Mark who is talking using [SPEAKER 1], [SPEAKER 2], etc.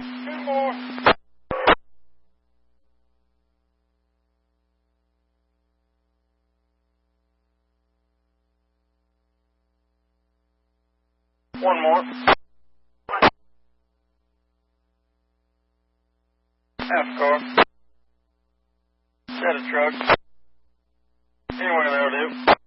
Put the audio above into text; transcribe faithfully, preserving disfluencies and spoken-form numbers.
[SPEAKER 1] Two more. One more. Half car. Set of truck. Anywhere there will do.